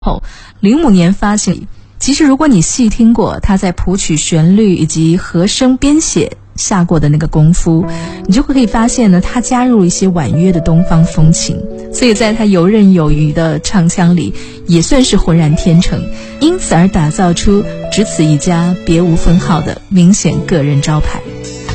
后05年发行。其实如果你细听过他在谱曲、旋律以及和声编写下过的那个功夫，你就可以发现呢，他加入了一些婉约的东方风情，所以在他游刃有余的唱腔里也算是浑然天成，因此而打造出只此一家别无分号的明显个人招牌。